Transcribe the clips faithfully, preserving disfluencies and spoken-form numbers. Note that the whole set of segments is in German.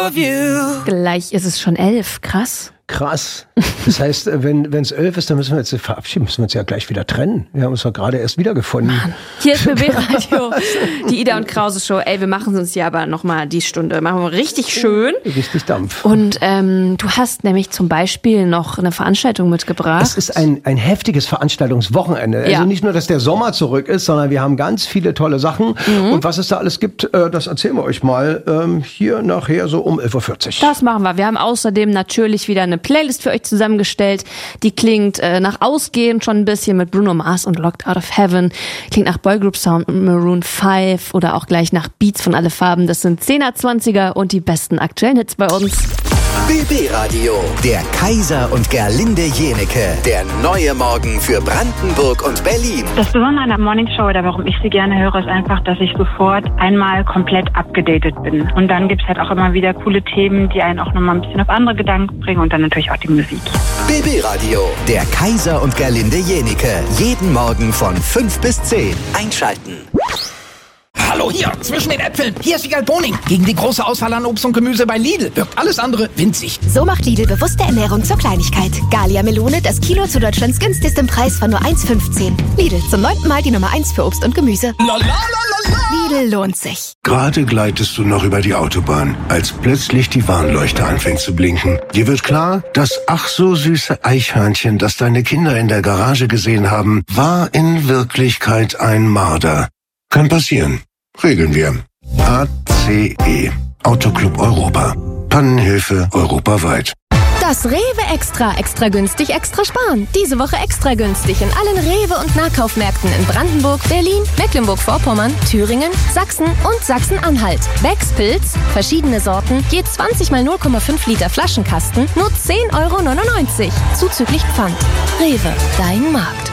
of you. Gleich ist es schon elf. Krass. Krass. Das heißt, wenn es elf ist, dann müssen wir jetzt verabschieden, müssen wir uns ja gleich wieder trennen. Wir haben uns doch gerade erst wiedergefunden. Mann. Hier ist B B Radio, die Ida und Krause Show. Ey, wir machen uns ja aber nochmal die Stunde. Machen wir richtig schön. Richtig Dampf. Und ähm, du hast nämlich zum Beispiel noch eine Veranstaltung mitgebracht. Es ist ein, ein heftiges Veranstaltungswochenende. Ja. Also nicht nur, dass der Sommer zurück ist, sondern wir haben ganz viele tolle Sachen. Mhm. Und was es da alles gibt, äh, das erzählen wir euch mal ähm, hier nachher so um elf Uhr vierzig. Das machen wir. Wir haben außerdem natürlich wieder eine Playlist für euch zusammengestellt. Die klingt äh, nach Ausgehen schon ein bisschen mit Bruno Mars und Locked Out of Heaven. Klingt nach Boygroup Sound und Maroon fünf oder auch gleich nach Beats von Alle Farben. Das sind zehner, zwanziger und die besten aktuellen Hits bei uns. B B Radio, der Kaiser und Gerlinde Jenecke. Der neue Morgen für Brandenburg und Berlin. Das Besondere an der Morning Show oder warum ich sie gerne höre, ist einfach, dass ich sofort einmal komplett abgedatet bin. Und dann gibt es halt auch immer wieder coole Themen, die einen auch nochmal ein bisschen auf andere Gedanken bringen und dann natürlich auch die Musik. B B Radio, der Kaiser und Gerlinde Jenecke. Jeden Morgen von fünf bis zehn. Einschalten. Hallo hier, zwischen den Äpfeln. Hier ist Wiegald Boning. Gegen die große Auswahl an Obst und Gemüse bei Lidl wirkt alles andere winzig. So macht Lidl bewusste Ernährung zur Kleinigkeit. Gallia Melone, das Kilo zu Deutschlands günstigstem Preis von nur eins Komma fünfzehn. Lidl, zum neunten Mal die Nummer eins für Obst und Gemüse. Lidl lohnt sich. Gerade gleitest du noch über die Autobahn, als plötzlich die Warnleuchte anfängt zu blinken. Dir wird klar, das ach so süße Eichhörnchen, das deine Kinder in der Garage gesehen haben, war in Wirklichkeit ein Marder. Kann passieren. Regeln wir. A C E. Autoclub Europa. Pannenhilfe europaweit. Das Rewe Extra. Extra günstig, extra sparen. Diese Woche extra günstig in allen Rewe- und Nahkaufmärkten in Brandenburg, Berlin, Mecklenburg-Vorpommern, Thüringen, Sachsen und Sachsen-Anhalt. Becks Pilz, verschiedene Sorten, je zwanzig mal null Komma fünf Liter Flaschenkasten, nur zehn Euro neunundneunzig. Zuzüglich Pfand. Rewe, dein Markt.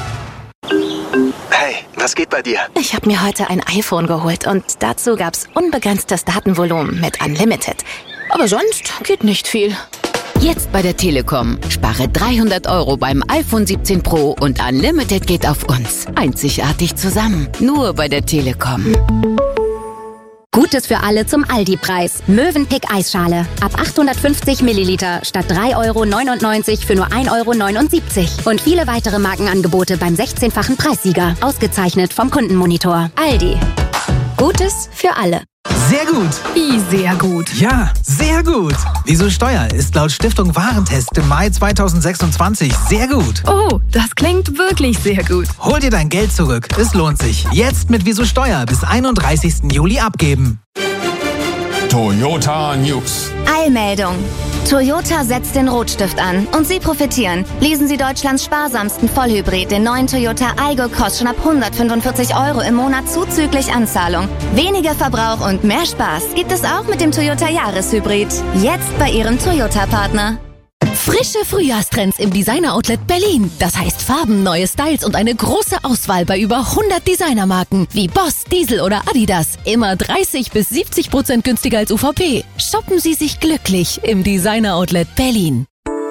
Hey, was geht bei dir? Ich habe mir heute ein iPhone geholt und dazu gab's unbegrenztes Datenvolumen mit Unlimited. Aber sonst geht nicht viel. Jetzt bei der Telekom. Spare dreihundert Euro beim iPhone siebzehn Pro und Unlimited geht auf uns. Einzigartig zusammen. Nur bei der Telekom. Gutes für alle zum Aldi-Preis. Mövenpick Eisschale. Ab achthundertfünfzig Milliliter statt drei Euro neunundneunzig für nur ein Euro neunundsiebzig. Und viele weitere Markenangebote beim sechzehnfachen Preissieger. Ausgezeichnet vom Kundenmonitor. Aldi. Gutes für alle. Sehr gut. Wie sehr gut. Ja, sehr gut. Wieso Steuer ist laut Stiftung Warentest im Mai zweitausendsechsundzwanzig sehr gut. Oh, das klingt wirklich sehr gut. Hol dir dein Geld zurück. Es lohnt sich. Jetzt mit Wieso Steuer bis einunddreißigsten Juli abgeben. Toyota News. Eilmeldung. Toyota setzt den Rotstift an und Sie profitieren. Leasen Sie Deutschlands sparsamsten Vollhybrid, den neuen Toyota Aygo, kostet schon ab hundertfünfundvierzig Euro im Monat zuzüglich Anzahlung. Weniger Verbrauch und mehr Spaß gibt es auch mit dem Toyota Jahreshybrid. Jetzt bei Ihrem Toyota-Partner. Frische Frühjahrstrends im Designer-Outlet Berlin. Das heißt Farben, neue Styles und eine große Auswahl bei über hundert Designermarken wie Boss, Diesel oder Adidas. Immer dreißig bis siebzig Prozent günstiger als U V P. Shoppen Sie sich glücklich im Designer-Outlet Berlin.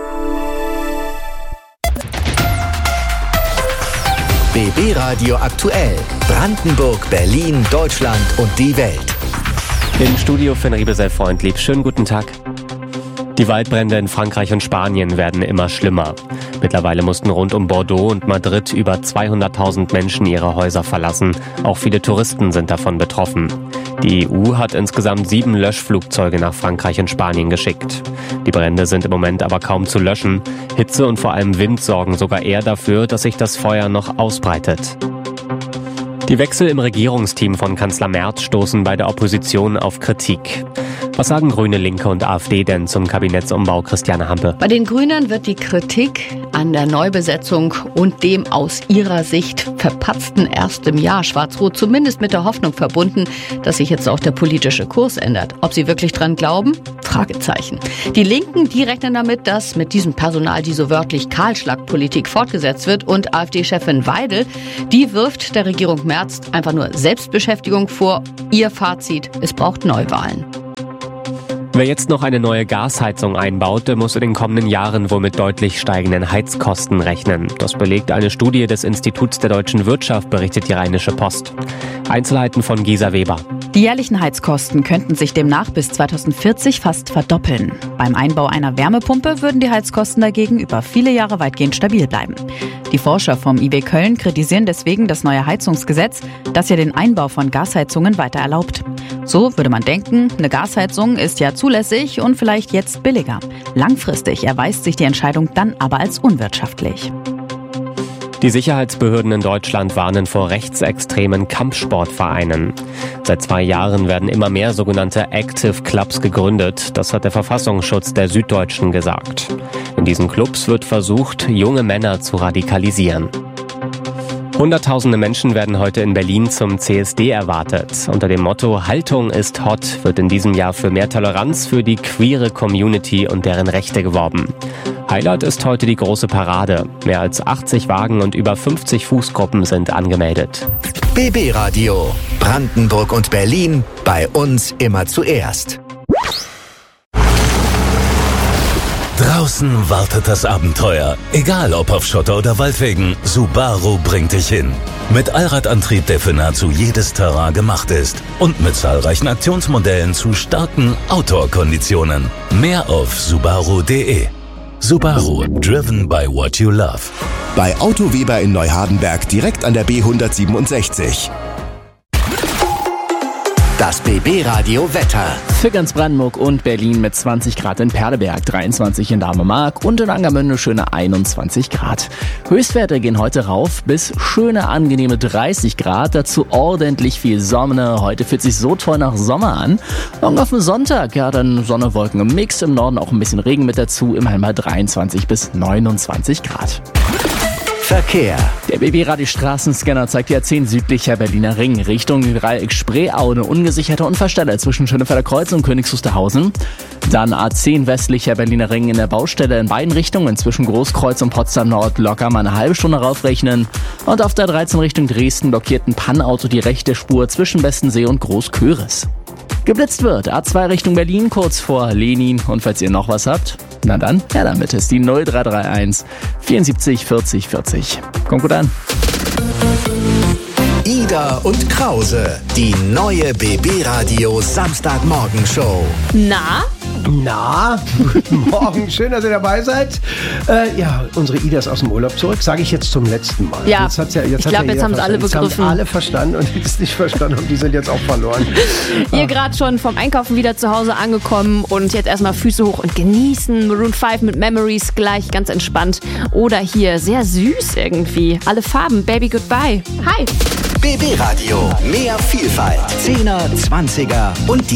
B B Radio aktuell. Brandenburg, Berlin, Deutschland und die Welt. Im Studio für Riebesel Freundlieb. Schönen guten Tag. Die Waldbrände in Frankreich und Spanien werden immer schlimmer. Mittlerweile mussten rund um Bordeaux und Madrid über zweihunderttausend Menschen ihre Häuser verlassen. Auch viele Touristen sind davon betroffen. Die E U hat insgesamt sieben Löschflugzeuge nach Frankreich und Spanien geschickt. Die Brände sind im Moment aber kaum zu löschen. Hitze und vor allem Wind sorgen sogar eher dafür, dass sich das Feuer noch ausbreitet. Die Wechsel im Regierungsteam von Kanzler Merz stoßen bei der Opposition auf Kritik. Was sagen Grüne, Linke und AfD denn zum Kabinettsumbau, Christiane Hampe? Bei den Grünen wird die Kritik an der Neubesetzung und dem aus ihrer Sicht verpatzten erst im Jahr Schwarz-Rot zumindest mit der Hoffnung verbunden, dass sich jetzt auch der politische Kurs ändert. Ob sie wirklich dran glauben? Fragezeichen. Die Linken, die rechnen damit, dass mit diesem Personal die so wörtlich Kahlschlagpolitik fortgesetzt wird, und AfD-Chefin Weidel, die wirft der Regierung Merz einfach nur Selbstbeschäftigung vor. Ihr Fazit: Es braucht Neuwahlen. Wer jetzt noch eine neue Gasheizung einbaut, der muss in den kommenden Jahren wohl mit deutlich steigenden Heizkosten rechnen. Das belegt eine Studie des Instituts der deutschen Wirtschaft, berichtet die Rheinische Post. Einzelheiten von Gisa Weber. Die jährlichen Heizkosten könnten sich demnach bis zweitausendvierzig fast verdoppeln. Beim Einbau einer Wärmepumpe würden die Heizkosten dagegen über viele Jahre weitgehend stabil bleiben. Die Forscher vom I W Köln kritisieren deswegen das neue Heizungsgesetz, das ja den Einbau von Gasheizungen weiter erlaubt. So würde man denken, eine Gasheizung ist ja zulässig und vielleicht jetzt billiger. Langfristig erweist sich die Entscheidung dann aber als unwirtschaftlich. Die Sicherheitsbehörden in Deutschland warnen vor rechtsextremen Kampfsportvereinen. Seit zwei Jahren werden immer mehr sogenannte Active Clubs gegründet. Das hat der Verfassungsschutz der Süddeutschen gesagt. In diesen Clubs wird versucht, junge Männer zu radikalisieren. Hunderttausende Menschen werden heute in Berlin zum C S D erwartet. Unter dem Motto Haltung ist hot wird in diesem Jahr für mehr Toleranz für die queere Community und deren Rechte geworben. Highlight ist heute die große Parade. Mehr als achtzig Wagen und über fünfzig Fußgruppen sind angemeldet. B B Radio. Brandenburg und Berlin. Bei uns immer zuerst. Draußen wartet das Abenteuer. Egal ob auf Schotter oder Waldwegen, Subaru bringt dich hin. Mit Allradantrieb, der für nahezu jedes Terrain gemacht ist. Und mit zahlreichen Aktionsmodellen zu starken Outdoor-Konditionen. Mehr auf subaru punkt de. Subaru, driven by what you love. Bei Auto Weber in Neuhardenberg direkt an der B hundertsiebenundsechzig. Das B B Radio Wetter. Für ganz Brandenburg und Berlin mit zwanzig Grad in Perleberg, dreiundzwanzig in Dahme-Mark und in Angermünde schöne einundzwanzig Grad. Höchstwerte gehen heute rauf bis schöne angenehme dreißig Grad, dazu ordentlich viel Sonne. Heute fühlt sich so toll nach Sommer an. Und auf dem Sonntag, ja, dann Sonne, Wolken im Mix, im Norden auch ein bisschen Regen mit dazu, immerhin mal dreiundzwanzig bis neunundzwanzig Grad. Verkehr. Der B B-Radio Straßenscanner zeigt die A zehn südlicher Berliner Ring Richtung Dreieck Spreeau eine ungesicherte Unfallstelle zwischen Schönefelder Kreuz und Königs Wusterhausen. Dann A zehn westlicher Berliner Ring in der Baustelle in beiden Richtungen zwischen Großkreuz und Potsdam Nord locker mal eine halbe Stunde raufrechnen. Und auf der dreizehn Richtung Dresden blockiert ein Pannauto die rechte Spur zwischen Bestensee und Großköris. Geblitzt wird A zwei Richtung Berlin kurz vor Lenin. Und falls ihr noch was habt, na dann, ja damit ist die null drei drei eins vierundsiebzig vierzig vierzig. Kommt gut an. Ida und Krause, die neue B B-Radio Samstagmorgenshow. Na? Na, guten Morgen, schön, dass ihr dabei seid. Äh, ja, unsere Ida ist aus dem Urlaub zurück, sage ich jetzt zum letzten Mal. Ja, jetzt hat's ja jetzt ich glaube, ja jetzt haben es alle begriffen. Jetzt haben alle verstanden und die es nicht verstanden haben, die sind jetzt auch verloren. Ihr gerade schon vom Einkaufen wieder zu Hause angekommen und jetzt erstmal Füße hoch und genießen. Maroon fünf mit Memories gleich ganz entspannt. Oder hier sehr süß irgendwie. Alle Farben, Baby Goodbye. Hi. B B-Radio, mehr Vielfalt. Zehner, Zwanziger und die